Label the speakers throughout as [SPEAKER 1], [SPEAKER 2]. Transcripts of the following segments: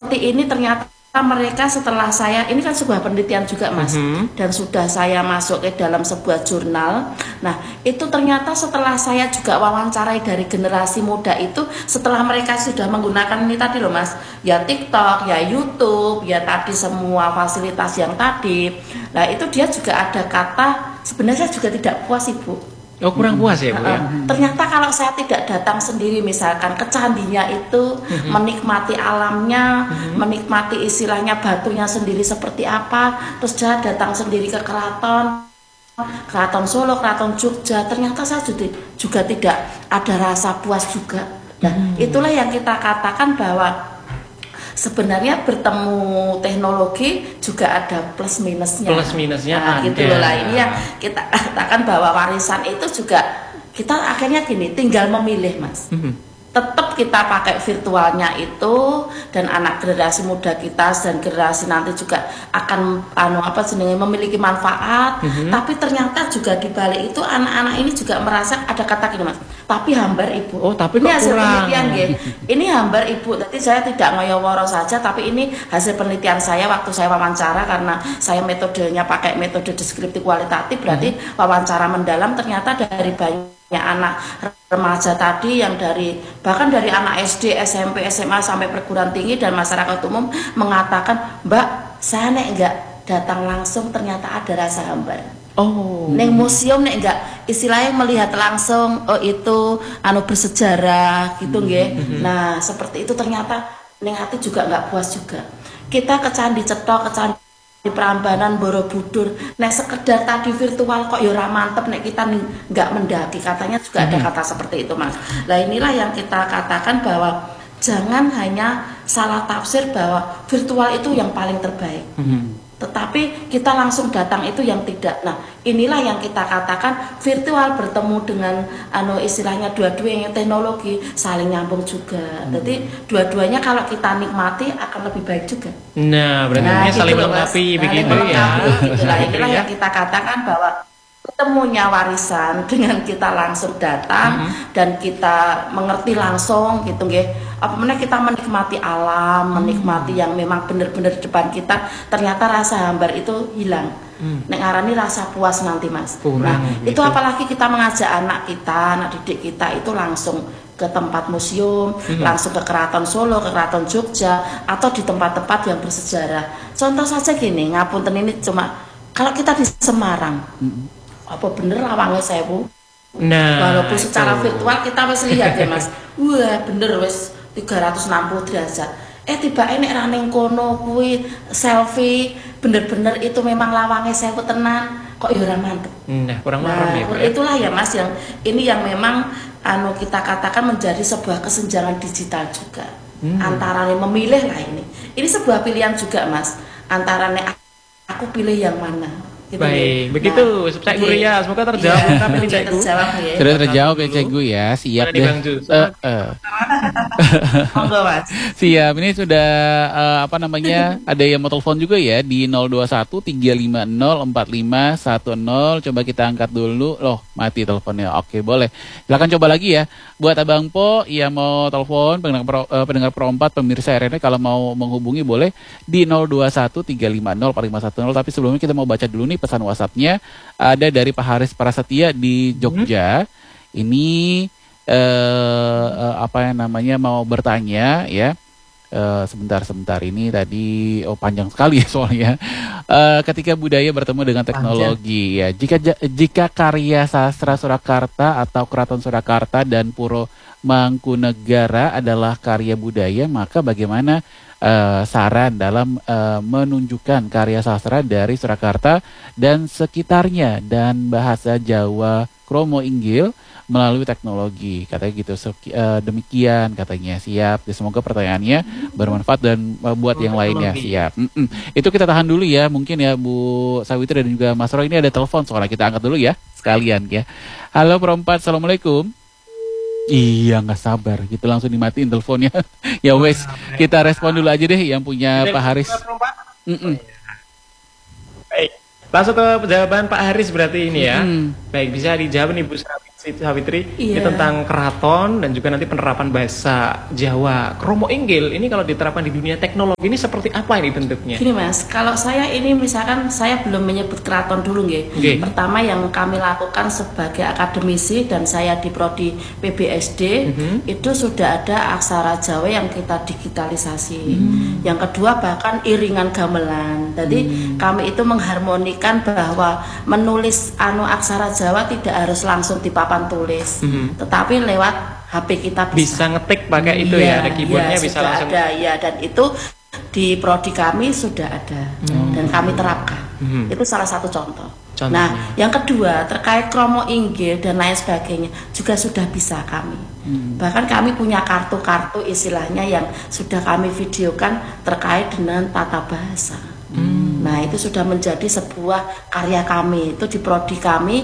[SPEAKER 1] ini ternyata mereka setelah saya, ini kan sebuah penelitian juga Mas, dan sudah saya masuk ke dalam sebuah jurnal. Nah itu ternyata setelah saya juga wawancarai dari generasi muda itu, setelah mereka sudah menggunakan ini tadi loh Mas, ya TikTok, ya YouTube, ya tadi semua fasilitas yang tadi. Nah itu dia juga ada kata, sebenarnya juga tidak puas Ibu.
[SPEAKER 2] Oh kurang puas ya Bu ya?
[SPEAKER 1] Ternyata kalau saya tidak datang sendiri misalkan ke candinya itu, menikmati alamnya, menikmati istilahnya batunya sendiri seperti apa, terus saya datang sendiri ke keraton Solo, keraton Jogja, ternyata saya juga tidak ada rasa puas juga. Nah itulah yang kita katakan bahwa sebenarnya bertemu teknologi juga ada plus minusnya.
[SPEAKER 2] Plus minusnya
[SPEAKER 1] nah,
[SPEAKER 2] ada.
[SPEAKER 1] Gitu loh lah. Ini yang kita katakan bahwa warisan itu juga kita akhirnya gini, tinggal memilih Mas. Tetap kita pakai virtualnya itu, dan anak generasi muda kita dan generasi nanti juga akan memiliki manfaat. Tapi ternyata juga di balik itu anak-anak ini juga merasa ada kata gini Mas, tapi hambar Ibu.
[SPEAKER 2] Oh tapi
[SPEAKER 1] ini hasil
[SPEAKER 2] kurang.
[SPEAKER 1] penelitian ya. Ini hambar Ibu. Tadi saya tidak ngoyo-woro saja, tapi ini hasil penelitian saya waktu saya wawancara, karena saya metodenya pakai metode deskriptif kualitatif, berarti wawancara mendalam. Ternyata dari banyak anak remaja tadi yang bahkan dari anak SD, SMP, SMA sampai perguruan tinggi dan masyarakat umum mengatakan, Mbak, saya nek enggak datang langsung ternyata ada rasa hambar.
[SPEAKER 2] Oh.
[SPEAKER 1] Neng museum nek enggak istilahnya melihat langsung, oh itu bersejarah gitu nggih. Nah, seperti itu ternyata neng hati juga enggak puas juga. Kita ke Candi Cetok, ke Candi di Prambanan, Borobudur, nek sekedar tadi virtual kok ya ora mantep nek kita nggak mendaki, katanya juga ada kata seperti itu Mas. Nah inilah yang kita katakan bahwa jangan hanya salah tafsir bahwa virtual itu yang paling terbaik, tetapi kita langsung datang itu yang tidak. Nah inilah yang kita katakan virtual bertemu dengan istilahnya dua-duanya teknologi saling nyambung juga. Jadi dua-duanya kalau kita nikmati akan lebih baik juga.
[SPEAKER 2] Nah berarti
[SPEAKER 1] gitu
[SPEAKER 2] saling
[SPEAKER 1] loh,
[SPEAKER 2] melengkapi
[SPEAKER 1] Mas.
[SPEAKER 2] begitu ya.
[SPEAKER 1] Gitu lah. Inilah yang kita katakan bahwa ketemunya warisan dengan kita langsung datang dan kita mengerti langsung gitu nggih. Apalagi kita menikmati alam, menikmati yang memang benar-benar depan kita, ternyata rasa hambar itu hilang. Nek ngarani rasa puas nanti Mas. Nah, itu apalagi kita mengajak anak kita, anak didik kita itu langsung ke tempat museum, langsung ke Keraton Solo, ke Keraton Jogja, atau di tempat-tempat yang bersejarah. Contoh saja gini, ngapunten ini cuma kalau kita di Semarang, apa bener lawangnya sewu?
[SPEAKER 2] Nah,
[SPEAKER 1] walaupun secara virtual kita wis lihat ya Mas, wah bener wis 360 derajat. Tiba nek ra ning kono kuwi selfie, bener-bener itu memang lawangnya sewu tenan, kok ya ora mantep.
[SPEAKER 2] Nah, kurang marem ya,
[SPEAKER 1] itulah ya Mas yang ini yang memang kita katakan menjadi sebuah kesenjangan digital juga. Antara memilih lah ini. Ini sebuah pilihan juga Mas. Antara aku pilih yang mana. Gitu.
[SPEAKER 2] Baik, begitu Saya Guru ya, semoga terjawab kami Cekgu.
[SPEAKER 3] Sudah terjawab ya Cekgu ya, siap deh.
[SPEAKER 1] Monggo Mas.
[SPEAKER 3] Siap, ini sudah ada yang mau telepon juga ya di 021-350-4510. Coba kita angkat dulu. Loh, mati teleponnya. Oke, boleh. Silakan coba lagi ya. Buat Abang Po yang mau telepon, pendengar Pro 4, pemirsa RNE kalau mau menghubungi boleh di 021-350-4510. Tapi sebelumnya kita mau baca dulu nih pesan WhatsApp-nya. Ada dari Pak Haris Prasetya di Jogja. Ini mau bertanya ya. Sebentar ini tadi panjang sekali ya soalnya. Ketika budaya bertemu dengan teknologi ya, jika karya sastra Surakarta atau Keraton Surakarta dan Puro Mangkunegara adalah karya budaya, maka bagaimana saran dalam menunjukkan karya sastra dari Surakarta dan sekitarnya dan bahasa Jawa Kromo Inggil melalui teknologi, katanya gitu. Demikian katanya. Siap. Semoga pertanyaannya bermanfaat dan buat yang lainnya. Siap. Itu kita tahan dulu ya, mungkin ya Bu Sawitri dan juga Mas Roy. Ini ada telepon soalnya, kita angkat dulu ya sekalian ya. Halo Pro 4, Assalamualaikum. Iya, nggak sabar gitu langsung dimatiin teleponnya. Ya wes, kita respon dulu aja deh yang punya Pak Haris.
[SPEAKER 2] Baik, langsung ke jawaban Pak Haris berarti ini ya. Baik, bisa dijawab nih Bu Sawitri. Siti Sawitri, ini
[SPEAKER 1] Iya.
[SPEAKER 2] tentang keraton dan juga nanti penerapan bahasa Jawa. Kromo Inggil ini kalau diterapkan di dunia teknologi ini seperti apa ini bentuknya?
[SPEAKER 1] Gini Mas, kalau saya ini misalkan saya belum menyebut keraton dulu nggih.
[SPEAKER 2] Nggih.
[SPEAKER 1] Pertama yang kami lakukan sebagai akademisi dan saya di prodi PBSD itu sudah ada aksara Jawa yang kita digitalisasi. Yang kedua bahkan iringan gamelan. Jadi kami itu mengharmonikan bahwa menulis aksara Jawa tidak harus langsung di papan tulis, tetapi lewat HP kita
[SPEAKER 2] Bisa ngetik pakai itu ya, ada keyboardnya bisa
[SPEAKER 1] sudah
[SPEAKER 2] langsung.
[SPEAKER 1] ada, ya, dan itu di prodi kami sudah ada dan kami terapkan. Itu salah satu contoh.
[SPEAKER 2] Contohnya.
[SPEAKER 1] Nah, yang kedua terkait kromo inggil dan lain sebagainya juga sudah bisa kami. Bahkan kami punya kartu-kartu istilahnya yang sudah kami videokan terkait dengan tata bahasa. Nah, itu sudah menjadi sebuah karya kami. Itu di prodi kami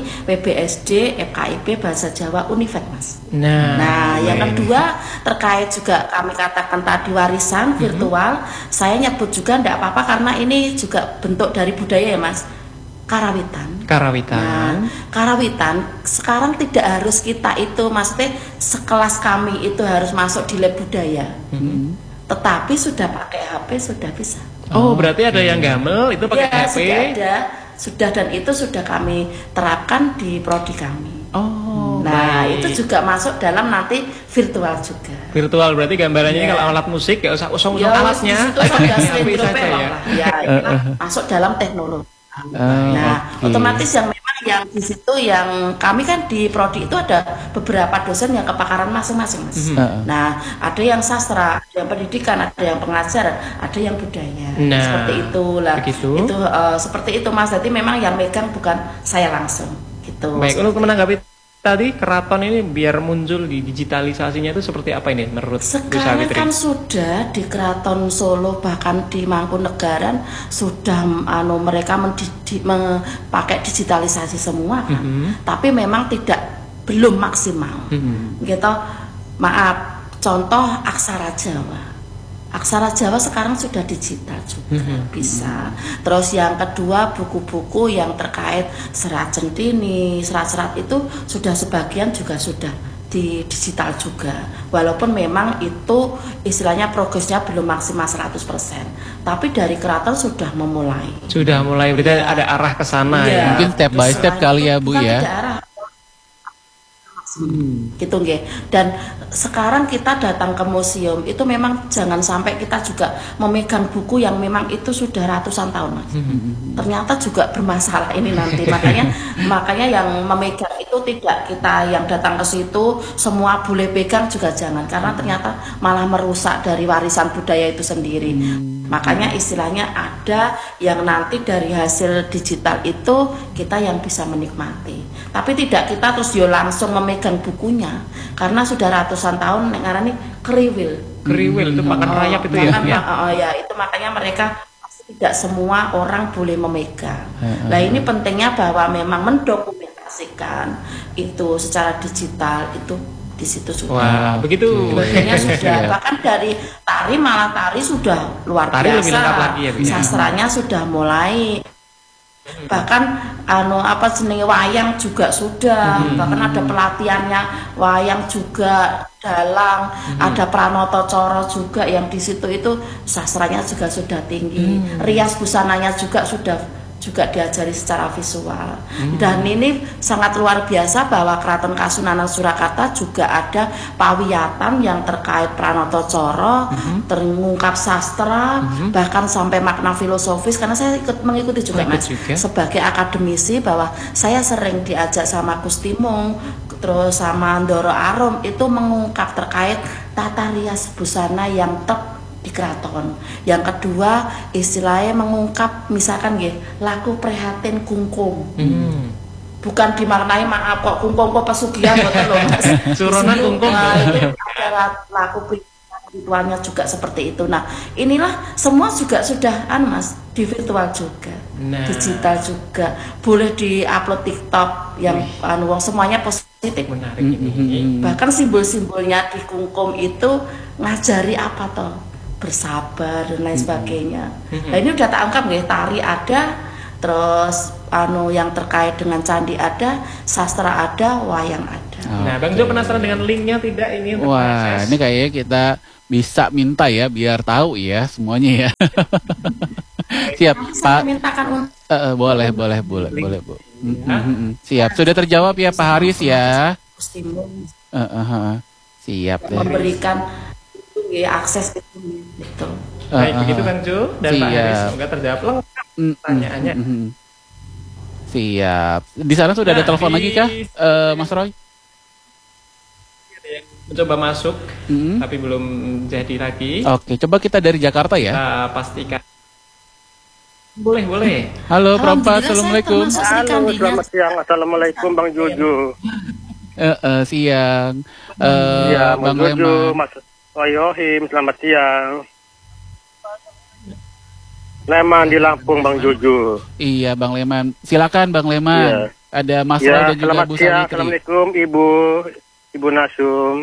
[SPEAKER 1] PBSD FKIP Bahasa Jawa Univet, Mas. Nah, yang
[SPEAKER 2] baik.
[SPEAKER 1] kedua terkait juga kami katakan tadi warisan virtual, saya nyebut juga enggak apa-apa karena ini juga bentuk dari budaya ya, Mas. Karawitan.
[SPEAKER 2] Karawitan.
[SPEAKER 1] Nah, karawitan sekarang tidak harus kita itu, maksudnya sekelas kami itu harus masuk di lab budaya. Tetapi sudah pakai HP sudah bisa.
[SPEAKER 2] Oh, berarti ada yang gamel itu pakai
[SPEAKER 1] Ya,
[SPEAKER 2] HP.
[SPEAKER 1] sudah ada, sudah, dan itu sudah kami terapkan di prodi kami.
[SPEAKER 2] Oh,
[SPEAKER 1] Nah,
[SPEAKER 2] baik.
[SPEAKER 1] itu juga masuk dalam nanti virtual juga.
[SPEAKER 2] Virtual berarti gambarannya ini
[SPEAKER 1] Ya.
[SPEAKER 2] kalau alat musik ya usah usung
[SPEAKER 1] Ya,
[SPEAKER 2] alatnya.
[SPEAKER 1] itu sudah
[SPEAKER 2] HP
[SPEAKER 1] sering
[SPEAKER 2] saja ya.
[SPEAKER 1] lah. Ya, itu masuk dalam teknologi. Nah,
[SPEAKER 3] oke.
[SPEAKER 1] otomatis yang memang yang di situ yang kami kan di prodi itu ada beberapa dosen yang kepakaran masing-masing, Mas. Nah, ada yang sastra, ada yang pendidikan, ada yang pengajaran, ada yang budaya.
[SPEAKER 2] Nah,
[SPEAKER 1] Seperti itulah.
[SPEAKER 2] begitu.
[SPEAKER 1] Itu seperti itu, Mas. Jadi memang yang megang bukan saya langsung gitu.
[SPEAKER 2] Baik, untuk menanggapi tadi keraton ini biar muncul di digitalisasinya itu seperti apa ini menurut Bu
[SPEAKER 1] Sekarang
[SPEAKER 2] Sawitri?
[SPEAKER 1] kan sudah di Keraton Solo bahkan di Mangkunegaran sudah mereka pakai digitalisasi semua kan. Tapi memang belum maksimal. Gitu. Maaf, contoh aksara Jawa. Aksara Jawa sekarang sudah digital juga bisa. Terus yang kedua buku-buku yang terkait serat centini, serat-serat itu sudah sebagian juga sudah di digital juga. Walaupun memang itu istilahnya progresnya belum maksimal 100%. Tapi dari keraton sudah memulai.
[SPEAKER 2] Sudah mulai berarti ada arah ke sana
[SPEAKER 1] Iya.
[SPEAKER 2] ya.
[SPEAKER 3] Mungkin step by step
[SPEAKER 1] Selain
[SPEAKER 3] kali
[SPEAKER 1] itu
[SPEAKER 3] ya, Bu,
[SPEAKER 1] bukan
[SPEAKER 3] ya.
[SPEAKER 1] tidak arah. Gitu nggih. Dan sekarang kita datang ke museum itu memang jangan sampai kita juga memegang buku yang memang itu sudah ratusan tahun, Mas. Ternyata juga bermasalah ini nanti. makanya yang memegang itu tidak kita yang datang ke situ semua boleh pegang juga jangan, karena ternyata malah merusak dari warisan budaya itu sendiri. Makanya istilahnya ada yang nanti dari hasil digital itu kita yang bisa menikmati. Tapi tidak kita terus langsung memegang bukunya karena sudah ratusan tahun ngarani keriwil.
[SPEAKER 2] Keriwil itu pakan rayap itu ya.
[SPEAKER 1] Bahkan,
[SPEAKER 2] Ya.
[SPEAKER 1] ya itu makanya mereka tidak semua orang boleh memegang. Nah, ini pentingnya bahwa memang mendokumentasikan itu secara digital itu di situ sudah.
[SPEAKER 2] Wah, begitu.
[SPEAKER 1] Sebagainya sudah,
[SPEAKER 3] Iya.
[SPEAKER 1] bahkan dari tari malah tari sudah luar
[SPEAKER 2] Tari
[SPEAKER 1] biasa.
[SPEAKER 2] lebih lengkap lagi ya, Bu, ya?
[SPEAKER 1] Sastranya sudah mulai. Bahkan jenenge wayang juga sudah. Bahkan ada pelatihannya wayang juga, dalang, ada pranoto coro juga yang di situ itu sastranya juga sudah tinggi. Rias busananya juga sudah diajari secara visual. Dan ini sangat luar biasa bahwa Keraton Kasunanan Surakarta juga ada pawiyatan yang terkait pranoto coro, terungkap sastra, bahkan sampai makna filosofis, karena saya mengikuti juga, Mas, sebagai akademisi, bahwa saya sering diajak sama Gusti Mung, terus sama Ndoro Arum itu mengungkap terkait tata rias busana yang di keraton. Yang kedua istilahnya mengungkap misalkan laku prihatin kungkum. Bukan dimaknai maaf kok kungkum kok pesugihan betul loh, Mas.
[SPEAKER 2] Suronan
[SPEAKER 1] Di sini,
[SPEAKER 2] kungkum.
[SPEAKER 1] itu ada laku prihatin ritualnya juga seperti itu. Nah, inilah semua juga sudah Mas di virtual juga.
[SPEAKER 2] Nah.
[SPEAKER 1] Digital juga. Boleh di-upload TikTok yang semuanya positif.
[SPEAKER 2] Menarik ini.
[SPEAKER 1] Bahkan simbol-simbolnya di kungkum itu ngajari apa toh? Bersabar dan lain sebagainya. Nah, ini udah tak angkat tari ada, terus yang terkait dengan candi ada, sastra ada, wayang ada.
[SPEAKER 2] Nah, Bang Jo penasaran dengan linknya tidak ini untuk
[SPEAKER 3] Wah,
[SPEAKER 2] akses?
[SPEAKER 3] ini kayaknya kita bisa minta ya biar tahu ya semuanya ya. Siap,
[SPEAKER 1] Nanti
[SPEAKER 3] Pak.
[SPEAKER 1] saya mintakan untuk
[SPEAKER 3] Boleh, Bu. Siap, sudah terjawab ya Pak Haris ya.
[SPEAKER 1] Stimun
[SPEAKER 3] Siap deh.
[SPEAKER 1] memberikan itu ya, akses itu gitu.
[SPEAKER 2] Baik, begitu Bang Jo dan Pak
[SPEAKER 3] Siap.
[SPEAKER 2] Haris, semoga terjawab lengkap pertanyaannya.
[SPEAKER 3] Siap. Di sana sudah ada
[SPEAKER 2] Nah,
[SPEAKER 3] telepon
[SPEAKER 2] di-
[SPEAKER 3] lagi kah, Mas Roy?
[SPEAKER 2] Mencoba masuk,
[SPEAKER 3] Mm-mm.
[SPEAKER 2] tapi belum jadi lagi.
[SPEAKER 3] Oke, coba kita dari Jakarta ya.
[SPEAKER 2] Kita pastikan. Boleh.
[SPEAKER 3] Halo,
[SPEAKER 1] Alhamdulillah,
[SPEAKER 3] Prabhat,
[SPEAKER 1] saya
[SPEAKER 3] Assalamualaikum.
[SPEAKER 1] termasuk Sri
[SPEAKER 4] Halo,
[SPEAKER 1] Kandinya.
[SPEAKER 4] selamat siang. Assalamualaikum Bang Jojo.
[SPEAKER 3] Siang.
[SPEAKER 4] Iya,
[SPEAKER 3] Bang
[SPEAKER 4] Bang Jojo,
[SPEAKER 3] Leman.
[SPEAKER 4] Mas Wayohim, selamat siang. Leman di Lampung, Bang Jojo.
[SPEAKER 3] Iya, Bang Leman. Silakan Bang Leman.
[SPEAKER 4] Iya.
[SPEAKER 3] Ada Mas Roy
[SPEAKER 4] Ya,
[SPEAKER 3] dan juga
[SPEAKER 4] selamat
[SPEAKER 3] Bu
[SPEAKER 4] siang.
[SPEAKER 3] Sawitri.
[SPEAKER 4] Assalamualaikum, Ibu Nasum.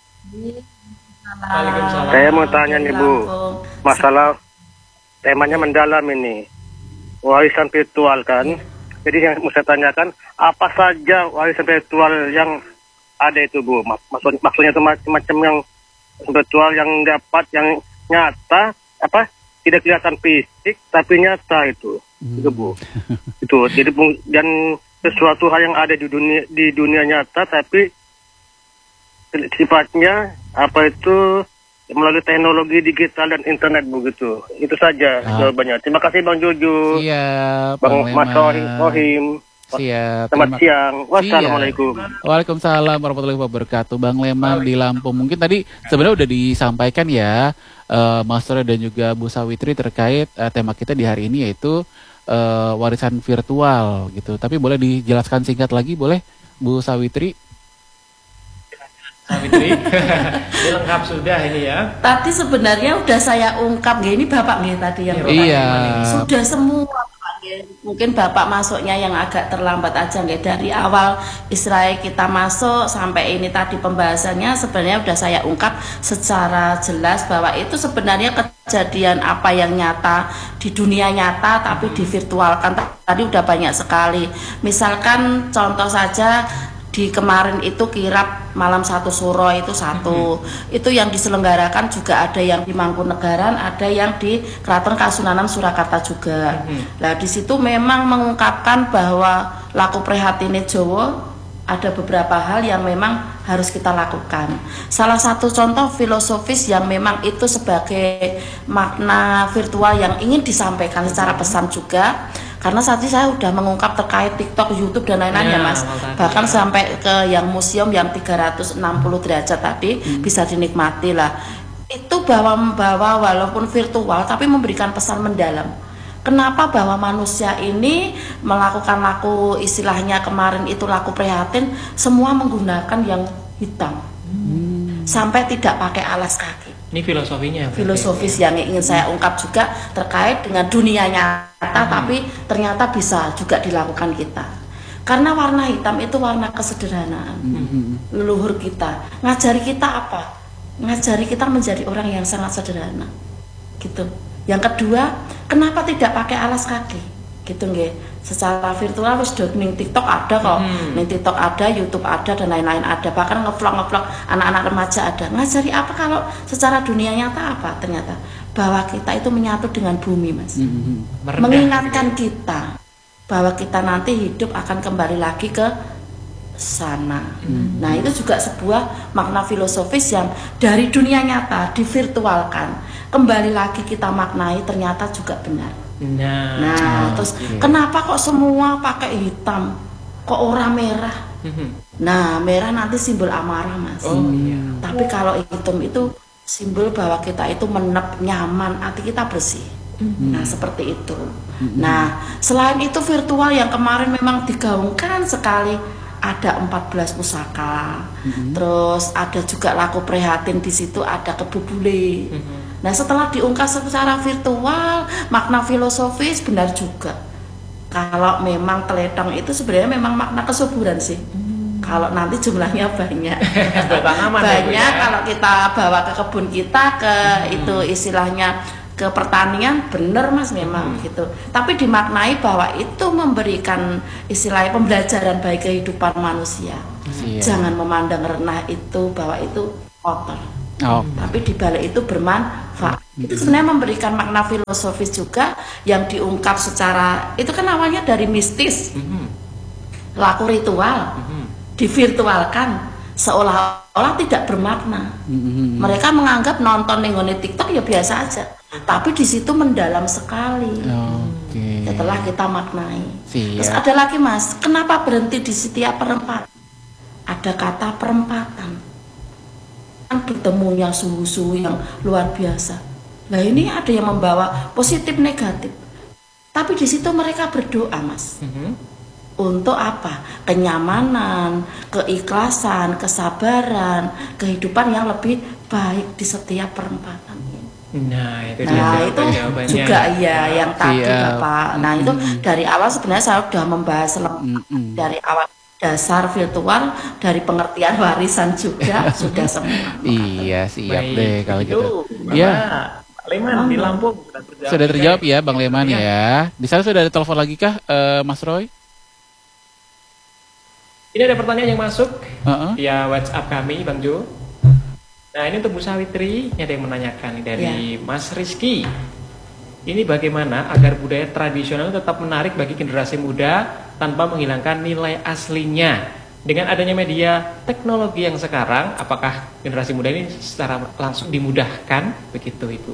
[SPEAKER 2] Waalaikumsalam.
[SPEAKER 4] Saya mau tanya nih, Bu.
[SPEAKER 1] Lampung.
[SPEAKER 4] Masalah temanya mendalam ini. Warisan virtual kan. Jadi yang mau saya tanyakan, apa saja warisan virtual yang ada itu, Bu? Maksudnya itu macam yang virtual yang dapat, yang nyata, tidak kelihatan fisik, tapi nyata itu. Itu, Bu. Itu. Jadi, dan sesuatu hal yang ada di dunia nyata, tapi sifatnya melalui teknologi digital dan internet begitu. Itu saja jawabannya. Terima kasih Bang Jojo.
[SPEAKER 3] Siap,
[SPEAKER 4] Bang Mas
[SPEAKER 3] Leman.
[SPEAKER 4] Rohim.
[SPEAKER 3] Siap.
[SPEAKER 4] Selamat siang. Wassalamualaikum.
[SPEAKER 3] Waalaikumsalam warahmatullahi wabarakatuh. Bang Leman di Lampung. Mungkin tadi sebenarnya udah disampaikan ya, Mas Roy dan juga Bu Sawitri terkait tema kita di hari ini yaitu warisan virtual gitu. Tapi boleh dijelaskan singkat lagi, boleh Bu Sawitri?
[SPEAKER 2] Sawitri, ini lengkap sudah ini ya.
[SPEAKER 1] Tadi sebenarnya udah saya ungkap, ini Bapak tadi yang
[SPEAKER 3] Iya.
[SPEAKER 1] sudah semua Bapak, mungkin Bapak masuknya yang agak terlambat aja dari awal Israel kita masuk sampai ini tadi pembahasannya sebenarnya udah saya ungkap secara jelas bahwa itu sebenarnya kejadian apa yang nyata di dunia nyata tapi divirtualkan tadi udah banyak sekali. Misalkan contoh saja di kemarin itu kirap malam satu suro itu satu itu yang diselenggarakan juga ada yang di Mangkunegaran, ada yang di Keraton Kasunanan Surakarta juga. Nah di situ memang mengungkapkan bahwa laku prihatine Jawa ada beberapa hal yang memang harus kita lakukan. Salah satu contoh filosofis yang memang itu sebagai makna virtual yang ingin disampaikan secara pesan juga. Karena saat ini saya sudah mengungkap terkait TikTok, YouTube dan lain-lain ya Mas. Bahkan sampai ke yang museum yang 360 derajat tadi bisa dinikmati lah. Itu bahwa walaupun virtual tapi memberikan pesan mendalam. Kenapa bahwa manusia ini melakukan laku istilahnya kemarin itu laku prihatin semua menggunakan yang hitam. Sampai tidak pakai alas kaki.
[SPEAKER 2] Ini filosofinya.
[SPEAKER 1] Filosofis yang ingin saya ungkap juga terkait dengan dunia nyata tapi ternyata bisa juga dilakukan kita karena warna hitam itu warna kesederhanaan. Leluhur kita ngajari kita apa? Ngajari kita menjadi orang yang sangat sederhana gitu. Yang kedua, kenapa tidak pakai alas kaki gitu nggih. Secara virtual wis ning TikTok ada kok. Ning TikTok ada, YouTube ada dan lain-lain ada. Bahkan ngevlog anak-anak remaja ada. Ngajari apa kalau secara dunia nyata apa ternyata bahwa kita itu menyatu dengan bumi, Mas. Mengingatkan kita bahwa kita nanti hidup akan kembali lagi ke sana. Nah, itu juga sebuah makna filosofis yang dari dunia nyata divirtualkan. Kembali lagi kita maknai ternyata juga benar. Nah, terus kenapa kok semua pakai hitam? Kok orang merah? Nah, merah nanti simbol amarah, Mas. Tapi kalau hitam itu simbol bahwa kita itu nyaman, hati kita bersih. Nah, seperti itu. Nah, selain itu virtual yang kemarin memang digaungkan sekali, ada 14 pusaka. Terus ada juga laku prihatin di situ, ada kebu bule. Nah, setelah diungkap secara virtual, makna filosofis benar juga. Kalau memang teletong itu sebenarnya memang makna kesuburan sih. Kalau nanti jumlahnya banyak. Banyak kalau kita bawa ke kebun kita ke itu istilahnya ke pertanian, bener Mas memang gitu. Tapi dimaknai bahwa itu memberikan istilahnya pembelajaran bagi kehidupan manusia.
[SPEAKER 3] Siap.
[SPEAKER 1] Jangan memandang rendah itu bahwa itu kotor.
[SPEAKER 3] Oh,
[SPEAKER 1] Tapi di balik itu bermanfaat. Itu sebenarnya memberikan makna filosofis juga yang diungkap secara, itu kan awalnya dari mistis, laku ritual, divirtualkan seolah-olah tidak bermakna. Mereka menganggap nonton nengone TikTok ya biasa aja, tapi di situ mendalam sekali.
[SPEAKER 3] oke.
[SPEAKER 1] Setelah kita maknai. Terus
[SPEAKER 3] Siap.
[SPEAKER 1] ada lagi Mas, kenapa berhenti di setiap perempatan? Ada kata perempatan. Kan bertemunya suhu-suhu yang luar biasa. Nah ini ada yang membawa positif negatif. Tapi di situ mereka berdoa Mas. Untuk apa? Kenyamanan, keikhlasan, kesabaran, kehidupan yang lebih baik di setiap perempatan.
[SPEAKER 2] Nah, itu dia
[SPEAKER 1] Nah itu
[SPEAKER 2] jawabannya.
[SPEAKER 1] juga ya yang tadi
[SPEAKER 3] Siap.
[SPEAKER 1] Bapak. Nah itu dari awal sebenarnya saya sudah membahas dari awal dasar virtual, dari pengertian warisan juga sudah semua.
[SPEAKER 3] Iya, siap
[SPEAKER 2] Baik,
[SPEAKER 3] deh kalau
[SPEAKER 2] begitu.
[SPEAKER 3] gitu.
[SPEAKER 2] Bapak
[SPEAKER 3] Ya,
[SPEAKER 2] Leman di Lampung
[SPEAKER 3] sudah terjawab ya Bang Leman
[SPEAKER 2] Iya.
[SPEAKER 3] ya. Di sana sudah ada telepon lagi kah Mas Roy?
[SPEAKER 2] Ini ada pertanyaan yang masuk
[SPEAKER 3] Heeh.
[SPEAKER 2] via WhatsApp kami, Bang Jo. Nah, ini untuk Bu Sawitri, ini ada yang menanyakan nih dari Mas Rizky. Ini bagaimana agar budaya tradisional tetap menarik bagi generasi muda tanpa menghilangkan nilai aslinya? Dengan adanya media teknologi yang sekarang, apakah generasi muda ini secara langsung dimudahkan? Begitu, Ibu.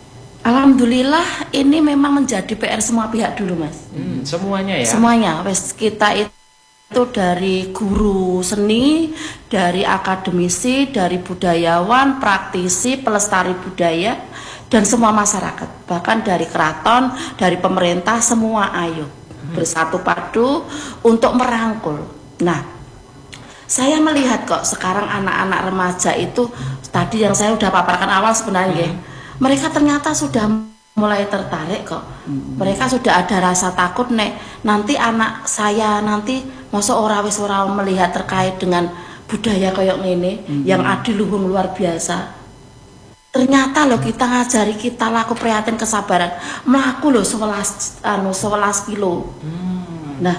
[SPEAKER 1] Alhamdulillah ini memang menjadi PR semua pihak dulu Mas.
[SPEAKER 2] Semuanya ya?
[SPEAKER 1] Semuanya, wes kita itu dari guru seni, dari akademisi, dari budayawan, praktisi, pelestari budaya, dan semua masyarakat, bahkan dari keraton, dari pemerintah, semua ayo bersatu padu untuk merangkul. Nah, saya melihat kok sekarang anak-anak remaja itu tadi yang saya udah paparkan awal sebenarnya, mereka ternyata sudah mulai tertarik kok. Mereka sudah ada rasa takut nanti anak saya nanti masa ora wis ora melihat terkait dengan budaya kayak gini yang adiluhung luar biasa. Ternyata loh kita ngajari kita laku prihatin kesabaran melaku loh 11 kilo. Nah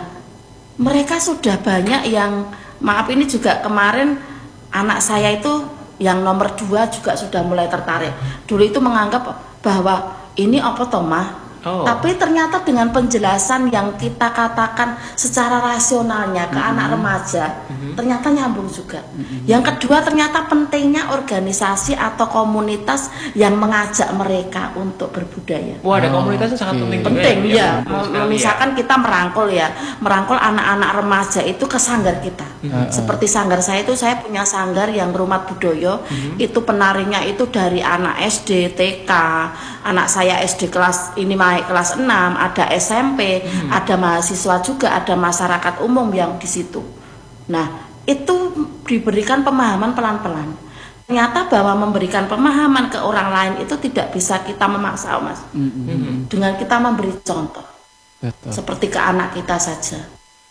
[SPEAKER 1] mereka sudah banyak yang maaf ini juga kemarin anak saya itu yang nomor 2 juga sudah mulai tertarik. Dulu itu menganggap bahwa ini apa toh mah? Tapi ternyata dengan penjelasan yang kita katakan secara rasionalnya ke anak remaja, ternyata nyambung juga. Yang kedua ternyata pentingnya organisasi atau komunitas yang mengajak mereka untuk berbudaya.
[SPEAKER 2] Wah, ada komunitasnya sangat penting.
[SPEAKER 1] Penting
[SPEAKER 2] juga
[SPEAKER 1] ya,
[SPEAKER 2] betul sekali
[SPEAKER 1] misalkan kita merangkul anak-anak remaja itu ke sanggar kita. Seperti sanggar saya itu, saya punya sanggar yang Rumah Budoyo, itu penarinya itu dari anak SD, TK, anak saya SD kelas ini naik kelas 6, ada SMP, ada mahasiswa juga, ada masyarakat umum yang di situ. Nah, itu diberikan pemahaman pelan-pelan. Ternyata bahwa memberikan pemahaman ke orang lain itu tidak bisa kita memaksa, Mas. Dengan kita memberi contoh.
[SPEAKER 3] Betul.
[SPEAKER 1] Seperti ke anak kita saja.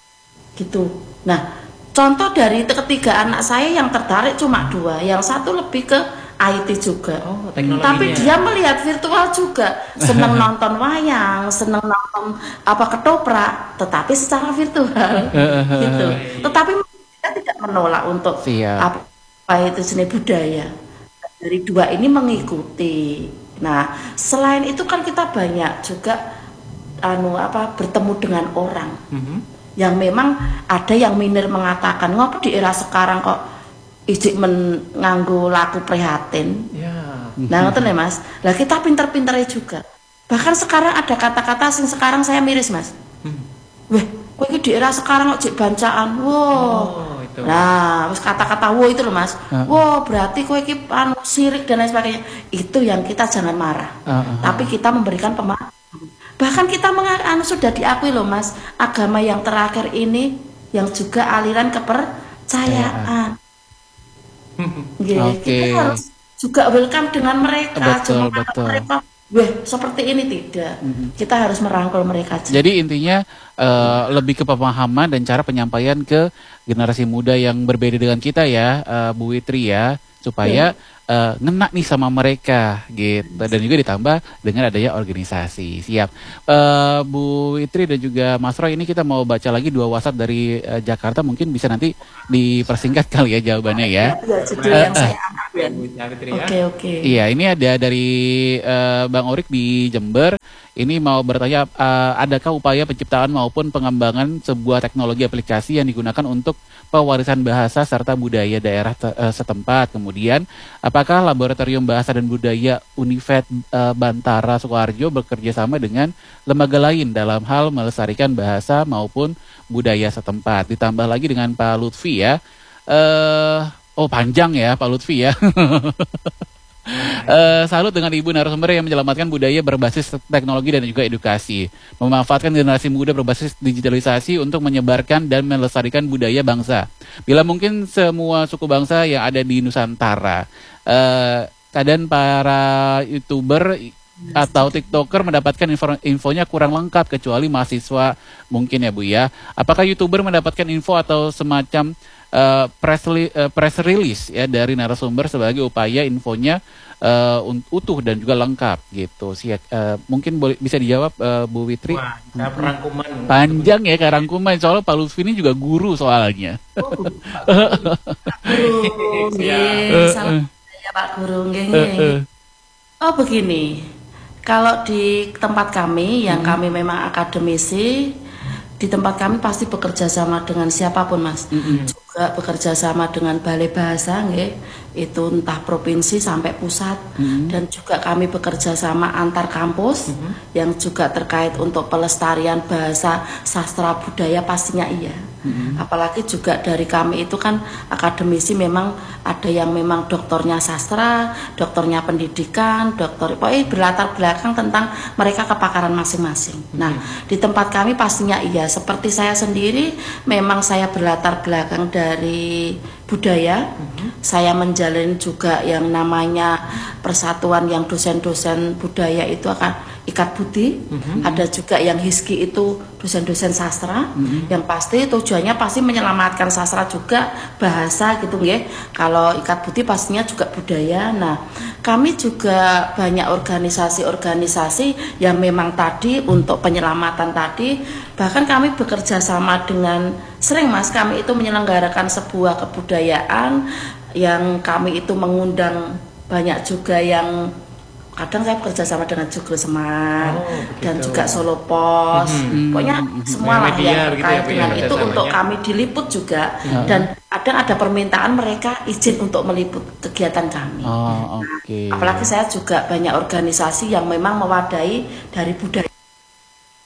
[SPEAKER 1] Gitu. Nah, contoh dari ketiga anak saya yang tertarik cuma 2, yang satu lebih ke IT juga.
[SPEAKER 2] teknologinya.
[SPEAKER 1] Tapi dia melihat virtual juga, senang nonton wayang, senang nonton ketoprak, tetapi secara virtual gitu. Tetapi kita tidak menolak untuk
[SPEAKER 3] Siap.
[SPEAKER 1] apa itu seni budaya. Dari 2 ini mengikuti. Nah, selain itu kan kita banyak juga bertemu dengan orang yang memang ada yang minir mengatakan ngapa di era sekarang kok ijik nganggo laku prihatin. Nah ngoten ya Mas. Lah kita pinter-pinternya juga. Bahkan sekarang ada kata-kata sing sekarang saya miris Mas. Weh, kowe iki di era sekarang kok jek bancaan. Wow.
[SPEAKER 2] Itu.
[SPEAKER 1] Nah, wis kata-kata wow itu loh Mas. Wow, berarti kowe iki sirik dan lain sebagainya. Itu yang kita jangan marah. Tapi kita memberikan pemahaman. Bahkan kita sudah diakui loh Mas, agama yang terakhir ini yang juga aliran kepercayaan. Kita harus juga welcome dengan mereka.
[SPEAKER 3] Betul,
[SPEAKER 1] Cuma
[SPEAKER 3] betul.
[SPEAKER 1] mereka, seperti ini tidak. Kita harus merangkul mereka.
[SPEAKER 3] Jadi intinya lebih ke pemahaman dan cara penyampaian ke generasi muda yang berbeda dengan kita ya, Bu Witri ya, supaya ngena nih sama mereka gitu, dan juga ditambah dengan adanya organisasi. Siap. Bu Witri dan juga Mas Roy, ini kita mau baca lagi 2 WhatsApp dari Jakarta, mungkin bisa nanti dipersingkat kali ya jawabannya ya.
[SPEAKER 1] Ya, judul yang saya ambil. Oke.
[SPEAKER 3] Iya, ini ada dari Bang Orik di Jember. Ini mau bertanya, adakah upaya penciptaan maupun pengembangan sebuah teknologi aplikasi yang digunakan untuk pewarisan bahasa serta budaya daerah setempat? Kemudian, apakah Laboratorium Bahasa dan Budaya Univet Bantara Sukoharjo bekerja sama dengan lembaga lain dalam hal melestarikan bahasa maupun budaya setempat? Ditambah lagi dengan Pak Lutfi ya. Panjang ya Pak Lutfi ya. Salut dengan ibu narasumber yang menyelamatkan budaya berbasis teknologi dan juga edukasi, memanfaatkan generasi muda berbasis digitalisasi untuk menyebarkan dan melestarikan budaya bangsa. Bila mungkin semua suku bangsa yang ada di Nusantara. Kadang para YouTuber atau TikToker mendapatkan infonya kurang lengkap kecuali mahasiswa mungkin ya Bu ya. Apakah YouTuber mendapatkan info atau semacam press release ya dari narasumber sebagai upaya infonya utuh dan juga lengkap gitu sih. Mungkin bisa dijawab Bu Witri.
[SPEAKER 2] Wah, rangkuman
[SPEAKER 3] panjang ya kayak rangkuman, soalnya Pak Lutfi ini juga guru soalnya.
[SPEAKER 1] Salam ya Pak Guru. Oh begini, kalau di tempat kami yang kami memang akademisi, di tempat kami pasti bekerja sama dengan siapapun Mas. Juga bekerja sama dengan Balai Bahasa itu entah provinsi sampai pusat, dan juga kami bekerja sama antar kampus yang juga terkait untuk pelestarian bahasa, sastra, budaya pastinya iya. Apalagi juga dari kami itu kan akademisi, memang ada yang memang doktornya sastra, doktornya pendidikan, doktor berlatar belakang tentang mereka kepakaran masing-masing. Nah, di tempat kami pastinya iya. Seperti saya sendiri, memang saya berlatar belakang dari budaya. Saya menjalin juga yang namanya persatuan yang dosen-dosen budaya itu akan Ikat Budi. Ada juga yang Hizki itu dosen-dosen sastra. Yang pasti tujuannya pasti menyelamatkan sastra juga, bahasa gitu ya. Kalau Ikat Budi pastinya juga budaya. Nah, kami juga banyak organisasi-organisasi yang memang tadi untuk penyelamatan tadi. Bahkan kami bekerja sama dengan, sering Mas, kami itu menyelenggarakan sebuah kebudayaan yang kami itu mengundang banyak juga yang kadang saya bekerja sama dengan Joglo Semar dan juga Solo Pos, pokoknya semua lah yang terkait dengan itu untuk kami diliput juga, dan kadang ada permintaan mereka izin untuk meliput kegiatan kami. Apalagi saya juga banyak organisasi yang memang mewadahi dari budaya